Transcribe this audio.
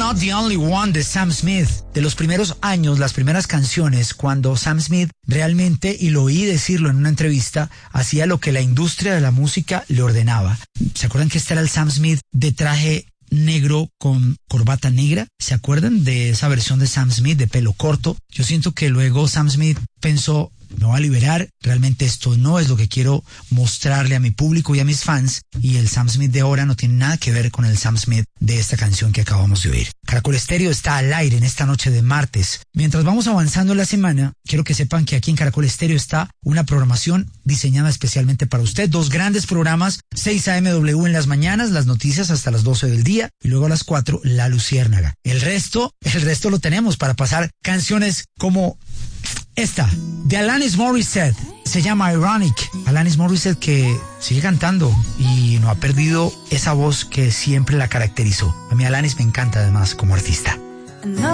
Not the Only One de Sam Smith. De los primeros años, las primeras canciones, cuando Sam Smith realmente, y lo oí decirlo en una entrevista, hacía lo que la industria de la música le ordenaba. ¿Se acuerdan que este era el Sam Smith de traje negro con corbata negra? ¿Se acuerdan de esa versión de Sam Smith de pelo corto? Yo siento que luego Sam Smith pensó, me voy a liberar, realmente esto no es lo que quiero mostrarle a mi público y a mis fans, y el Sam Smith de ahora no tiene nada que ver con el Sam Smith de esta canción que acabamos de oír. Caracol Estéreo está al aire en esta noche de martes. Mientras vamos avanzando en la semana, quiero que sepan que aquí en Caracol Estéreo está una programación diseñada especialmente para usted. 2 grandes programas, 6 a.m. W en las mañanas, las noticias hasta las 12 del día, y luego a las 4, La Luciérnaga. El resto lo tenemos para pasar canciones como esta, de Alanis Morissette, se llama Ironic. Alanis Morissette, que sigue cantando y no ha perdido esa voz que siempre la caracterizó. A mí Alanis me encanta además como artista.